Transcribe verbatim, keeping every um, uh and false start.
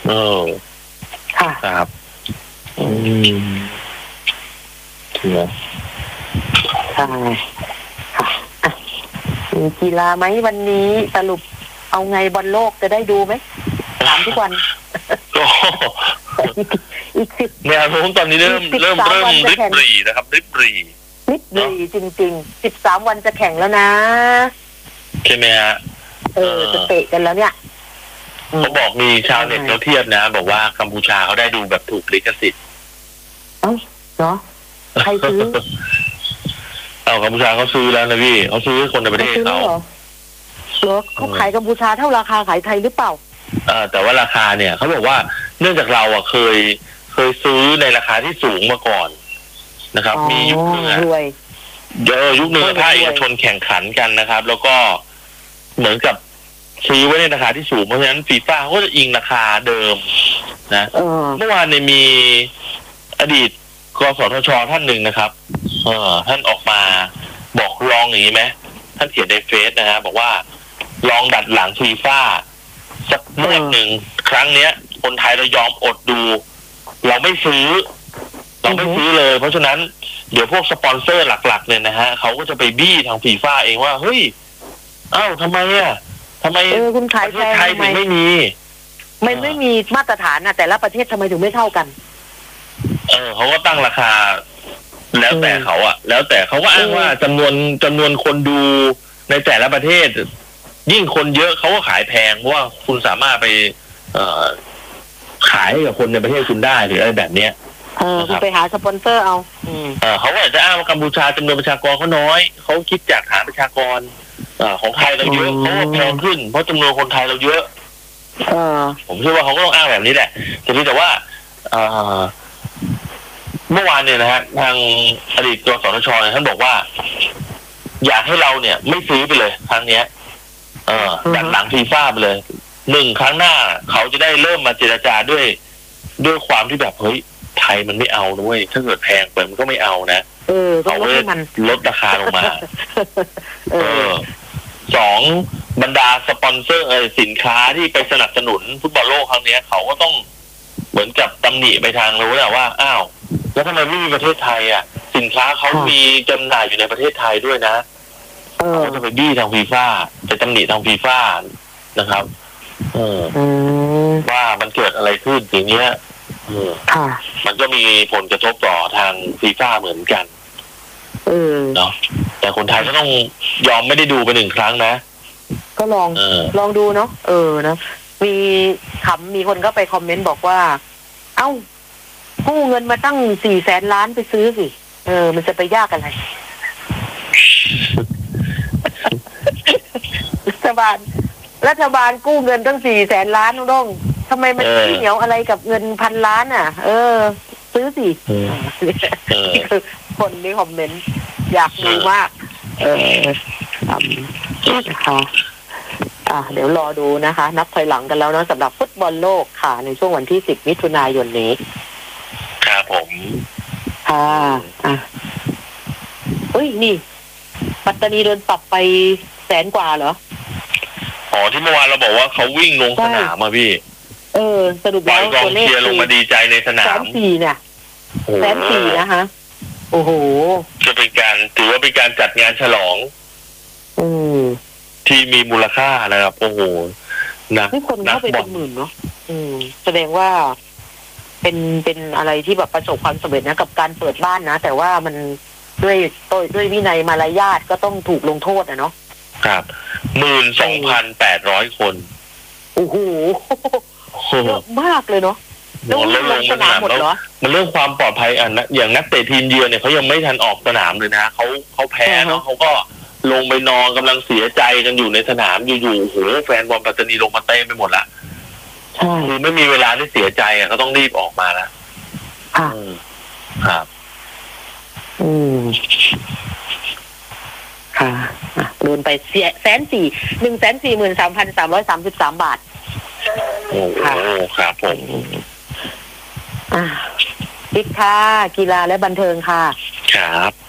เออค่ะครับอืมเถื่อใช่ค่ะมีกีฬาไหมวันนี้สรุปเอาไงบอลโลกจะได้ดูไหมถามทุกวันก็อีกสิบเนี่ยผมตอนนี้เริ่มเริ่มเริ่มริบหรี่นะครับริบหรี่ริบหรี่จริงๆสิบสามวันจะแข่งแล้วนะใช่ไหมฮะเออจะเตะกันแล้วเนี่ยเขาบอกมีชาวเน็ตเขาเทียบนะบอกว่ากัมพูชาเขาได้ดูแบบถูกลิขสิทธิ์เอ้าเนาะใครซื้อเอากัมพูชาเขาซื้อแล้วนะพี่เขาซื้อคนในประเทศเขาเหรอเขาขายกัมพูชาเท่าราคาขายไทยหรือเปล่าอ่าแต่ว่าราคาเนี่ยเขาบอกว่าเนื่องจากเราอ่ะเคยเคยซื้อในราคาที่สูงมาก่อนนะครับมียุคหนึ่งเยอะยุคหนึ่งภาคเอกชนแข่งขันกันนะครับแล้วก็เหมือนกับซื้อไว้ในราคาที่สูงเพราะฉะนั้นฟีฟ่าเขาก็จะอิงราคาเดิมนะเมื่อวานเนี่ยมีอดีตกสทช.ท่านหนึ่งนะครับเออท่านออกมาบอกลองอย่างนี้ไหมท่านเขียนในเฟซนะฮะบอกว่าลองดัดหลังฟีฟ่าสักเมื่อหนึ่งครั้งเนี้ยคนไทยเรายอมอดดูเราไม่ซื้อเราไม่ซื้อเลยเพราะฉะนั้นเดี๋ยวพวกสปอนเซอร์หลักๆเนี่ยนะฮะเขาก็จะไปบี้ทางฟีฟ่าเองว่าเฮ้ยอ้าวทำไมอ่ะทำไมคุณขายแพงไทยถึงไม่มีไม่ไม่มีมาตรฐานนะแต่ละประเทศทำไมถึงไม่เท่ากันเออเขาก็ตั้งราคาแล้วแต่เขาอ่ะแล้วแต่เขาก็อ้างว่าจำนวนจำนวนคนดูในแต่ละประเทศยิ่งคนเยอะเขาก็ขายแพงเพราะว่าคุณสามารถไปเอ่อขายให้กับคนในประเทศคุณได้หรืออะไรแบบเนี้ยเออคุณไปหาสปอนเซอร์เอาเออเขาอาจจะอ้างว่ากัมพูชาจำนวนประชากรเขาน้อยเขาคิดจากฐานประชากรอ่าของไทยเราเยอะเขาก็แพงขึ้นเพราะจำนวนคนไทยเราเยอะเออผมเชื่อว่าเขาก็ต้องอ้างแบบนี้แหละแต่ที่แต่ว่าอ่าเมื่อวานเนี่ยนะฮะทางอดีตกสทช.ท่านบอกว่าอยากให้เราเนี่ยไม่ซื้อไปเลยครั้งเนี้ยเออดัดหลังฟีฟ่าไปเลยหนึ่งครั้งหน้าเขาจะได้เริ่มมาเจรจาด้วยด้วยความที่แบบเฮ้ยไทยมันไม่เอาด้วยถ้าเกิดแพงไปมันก็ไม่เอานะเออเขาให้มันลดราคาลงมาเออสองบรรดาสปอนเซอร์เออสินค้าที่ไปสนับสนุนฟุตบอลโลกครั้งนี้เขาก็ต้องเหมือนกับตำหนิไปทางรู้แหละว่าอ้าวแล้วทำไมไม่มีประเทศไทยอ่ะสินค้าเขามีจำหน่ายอยู่ในประเทศไทยด้วยนะเขาจะไปบี้ทางฟีฟ่าจะตำหนิทางฟีฟ่านะครับเออว่ามันเกิดอะไรขึ้นอย่างเงี้ยเออมันก็มีผลกระทบต่อทางฟีฟ่าเหมือนกันเออเนาะแต่คนไทยก็ต้องยอมไม่ได้ดูไปหนึ่งครั้งนะก็ลองลองดูเนาะเออนะมีขำมีคนก็ไปคอมเมนต์บอกว่าเอ้ากู้เงินมาตั้งสี่แสนล้านไปซื้อสิเออมันจะไปยากอะไรรัฐบาลรัฐบาลกู้เงินตั้งสี่แสนล้านน้องทำไมมันขี้เหนียวอะไรกับเงินพันล้านอ่ะเออซื้อสินี่คือคนนี้คอมเมนต์อยากดูมากเออนะคะอ่ะเดี๋ยวรอดูนะคะนับถอยหลังกันแล้วนะสำหรับฟุตบอลโลกค่ะในช่วงวันที่สิบมิถุนายนนี้ครับผมค่ะอ่ะเฮ้ยนี่ปัตตานีโดนปรับไปแสนกว่าเหรออ๋อที่เมื่อวานเราบอกว่าเขาวิ่งลงสนามมาพี่เออสรุปแล้วตัวเลขลงมาดีใจในสนามแสนสี่เนี่ยแสนสี่นะคะโอ้โหจะเป็นการถือว่าเป็นการจัดงานฉลองอืมที่มีมูลค่านะครับโอ้โหนะนี่คนเข้าไปเป็นหมื่นเนาะอืมแสดงว่าเป็นเป็นอะไรที่แบบประสบความสำเร็จนะกับการเปิดบ้านนะแต่ว่ามันด้วยด้วยวินัยมารยาทก็ต้องถูกลงโทษนะเนาะครับหมื่นสองพันแปดร้อยคนโอ้โหเยอะมากเลยเนาะแล้วลงสนามหมดเหรอมันเรื่องความปลอดภัยอ่ะนะอย่างนักเตะทีมเยือนเนี่ยเขายังไม่ทันออกสนามเลยนะเขาเขาแพ้เนาะเขาก็ลงไปนอนกำลังเสียใจกันอยู่ในสนามอยู่ๆโอ้โหแฟนบอลปัตตานีลงมาเต้นไปหมดละคือไม่มีเวลาที่เสียใจอ่ะก็ต้องรีบออกมาแล้วครับอืมค่ะโดนไปเสียแสนสี่หนึ่งแสนสี่หมื่นสามพันสามร้อยสามสิบสามบาทโอ้ครับผมอ่าพิกค่ะกีฬาและบันเทิงค่ะครับ